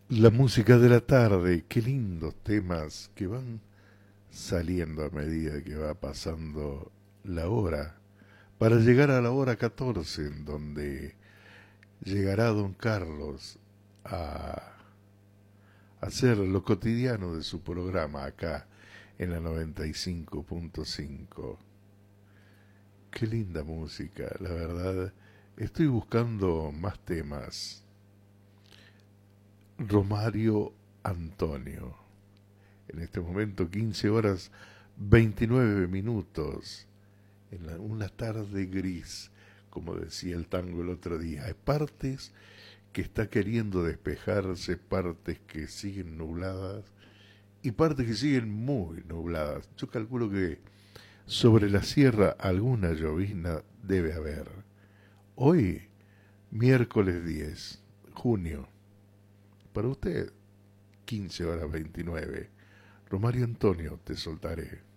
La música de la tarde, qué lindos temas que van saliendo a medida que va pasando la hora, para llegar a la hora 14, en donde llegará don Carlos a hacer lo cotidiano de su programa acá en la 95.5. Qué linda música, la verdad. Estoy buscando más temas. Romario Antonio. En este momento 15 horas 29 minutos, en una tarde gris, como decía el tango el otro día. Hay partes que está queriendo despejarse, partes que siguen nubladas y partes que siguen muy nubladas. Yo calculo que sobre la sierra alguna llovizna debe haber. Hoy, miércoles 10, junio, para usted, 15 horas 29. Romario Antonio, te soltaré.